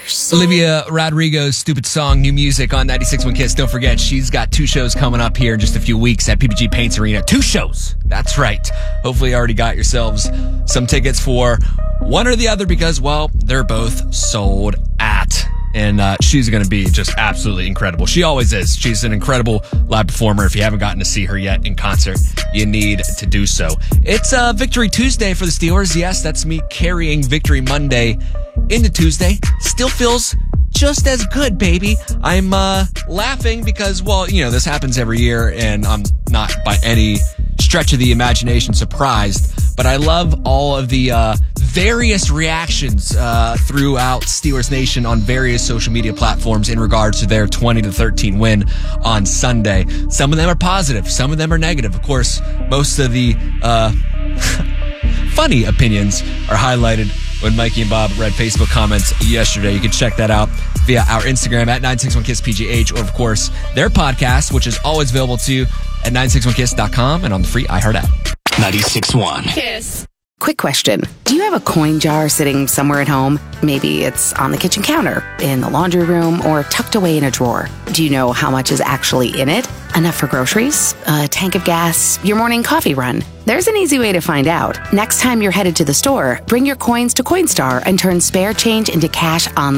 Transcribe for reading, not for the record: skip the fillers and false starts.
Olivia Rodrigo's Stupid Song, new music on 96.1 Kiss. Don't forget, she's got 2 shows coming up here in just a few weeks at PPG Paints Arena. 2 shows. That's right. Hopefully you already got yourselves some tickets for one or the other because, well, they're both sold out. And she's going to be just absolutely incredible. She always is. She's an incredible live performer. If you haven't gotten to see her yet in concert, you need to do so. It's Victory Tuesday for the Steelers. Yes, that's me carrying Victory Monday into Tuesday. Still feels just as good, baby. I'm laughing because, well, you know, this happens every year, and I'm not by any stretch of the imagination surprised, but I love all of the various reactions throughout Steelers Nation on various social media platforms in regards to their 20-13 win on Sunday. Some of them are positive, some of them are negative. Of course, most of the funny opinions are highlighted when Mikey and Bob read Facebook comments yesterday. You can check that out via our Instagram at 961KissPGH, or of course their podcast, which is always available to you at 961kiss.com and on the free iHeart app. 96.1 Kiss. Quick question. Do you have a coin jar sitting somewhere at home? Maybe it's on the kitchen counter, in the laundry room, or tucked away in a drawer. Do you know how much is actually in it? Enough for groceries? A tank of gas? Your morning coffee run? There's an easy way to find out. Next time you're headed to the store, bring your coins to Coinstar and turn spare change into cash on